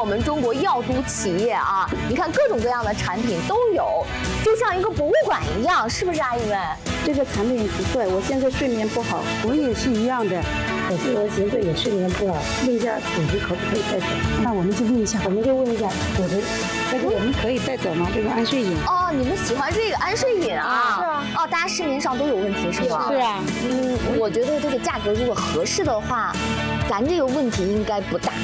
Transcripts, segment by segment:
们中国药都企业啊，你看各种各样的产品都有，就像一个博物馆一样，是不是阿姨们？ 这个产品不错，我现在睡眠不好， 我也是一样的。 我现在也睡眠不好，问一下组织可不可以带走？ 那我们就问一下， 组织这个我们可以带走吗？这个安睡饮。 哦，你们喜欢这个安睡饮啊？ 是啊。 哦，大家市面上都有问题是吗？ 是啊。 我觉得这个价格如果合适的话，咱这个问题应该不大。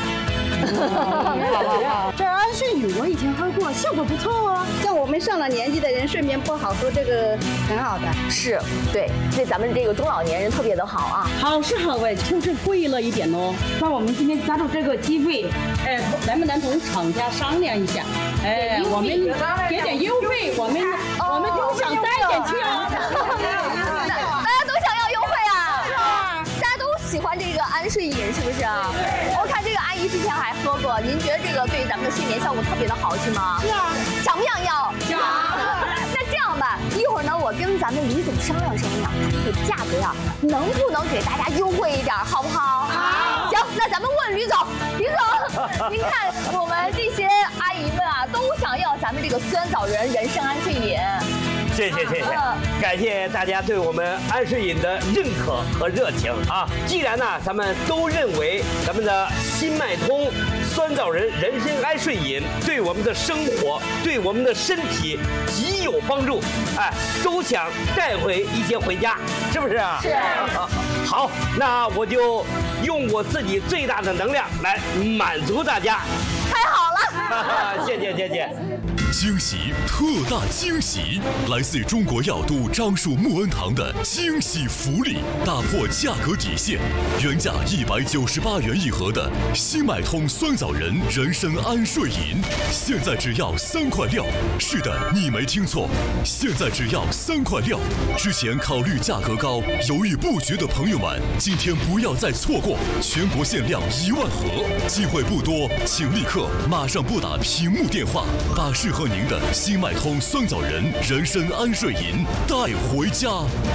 好，这安睡饮我以前喝过，效果不错哦。 像我们上了年纪的人睡眠不好，喝这个很好的。 是，对咱们这个中老年人特别的好啊。 好是好哎，就是贵了一点哦。那我们今天抓住这个机会，能不能同厂家商量一下？我们给点优惠，我们都想带点去啊。 大家都想要优惠啊？是啊，大家都喜欢这个安睡饮，是不是啊？我看这个阿姨之前还喝过，您觉得这个对咱们的睡眠效果特别的好，是吗？ 是啊。 想不想要？想。那这样吧，一会儿呢，我跟咱们李总商量商量，这个价格呀，能不能给大家优惠一点，好不好？好。行，那咱们问吕总，吕总，您看我们这些阿姨们啊，都想要咱们这个酸枣仁人参安睡饮。 谢谢，感谢大家对我们安睡饮的认可和热情啊！既然呢，咱们都认为咱们的新脉通酸枣仁人参安睡饮对我们的生活、对我们的身体极有帮助，都想带回一些回家，是不是啊？ 是。 好，那我就用我自己最大的能量来满足大家。 太好了！ 谢谢。 惊喜，特大惊喜！来自中国药都樟树木恩堂的惊喜福利，打破价格底线，原价198元一盒的新脉通酸枣仁人参安睡饮，现在只要3块6。是的，你没听错，现在只要3块6。之前考虑价格高，犹豫不决的朋友们，今天不要再错过，全国限量1万盒，机会不多，请立刻马上拨打屏幕电话，把适合您的新脉通酸枣仁人参安睡饮带回家。